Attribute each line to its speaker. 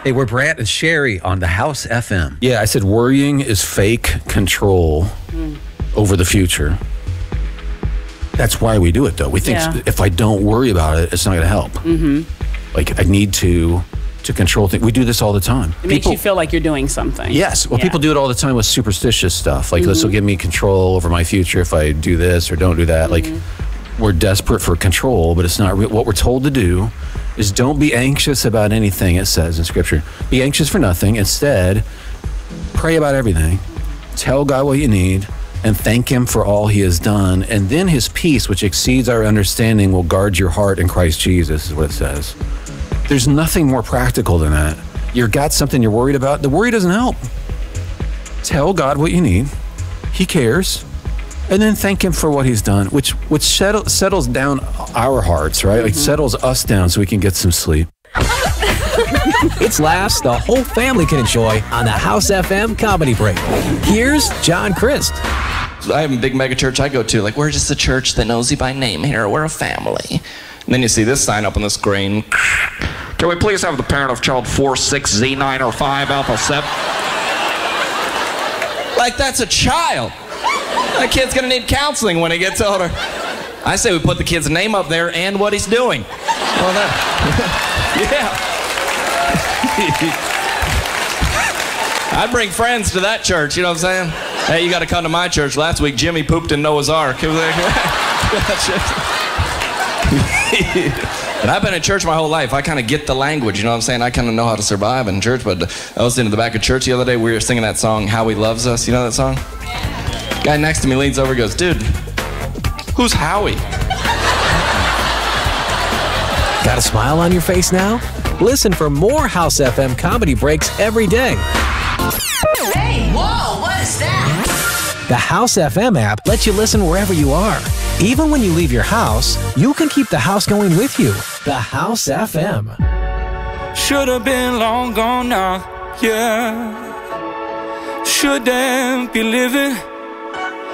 Speaker 1: Hey, we're Brant and Sherry on the House FM.
Speaker 2: Yeah, I said worrying is fake control over the future. That's why we do it, though. We think if I don't worry about it, it's not going to help. Like, I need to control things. We do this all the time.
Speaker 3: It makes you feel like you're doing something.
Speaker 2: Yes. Well, people do it all the time with superstitious stuff. Like, this will give me control over my future if I do this or don't do that. Like, we're desperate for control, but it's not what we're told to do is don't be anxious about anything, it says in Scripture. Be anxious for nothing. Instead, pray about everything. Tell God what you need and thank Him for all He has done. And then His peace, which exceeds our understanding, will guard your heart in Christ Jesus, is what it says. There's nothing more practical than that. You've got something you're worried about. The worry doesn't help. Tell God what you need. He cares. And then thank Him for what He's done, which settles down our hearts, right? Like settles us down so we can get some sleep.
Speaker 4: It's laughs the whole family can enjoy on the House FM Comedy Break. Here's John Christ.
Speaker 5: I have a big mega church I go to. Like, we're just a church that knows you by name here. We're a family. And then you see this sign up on the screen. Can we please have the parent of child 46Z9 or 5 Alpha 7? Like, that's a child. That kid's gonna need counseling when he gets older. I say we put the kid's name up there and what he's doing. Well, I'd bring friends to that church, you know what I'm saying? Hey, you gotta come to my church. Last week, Jimmy pooped in Noah's Ark. And I've been in church my whole life. I kind of get the language, you know what I'm saying? I kind of know how to survive in church, but I was in the back of church the other day. We were singing that song, How He Loves Us. You know that song? Guy next to me leans over and goes, dude, who's Howie?
Speaker 4: Got a smile on your face now? Listen for more House FM Comedy Breaks every day.
Speaker 6: Hey, whoa, what is that?
Speaker 4: The House FM app lets you listen wherever you are. Even when you leave your house, you can keep the house going with you. The House FM.
Speaker 7: Should have been long gone now, yeah. Shouldn't be living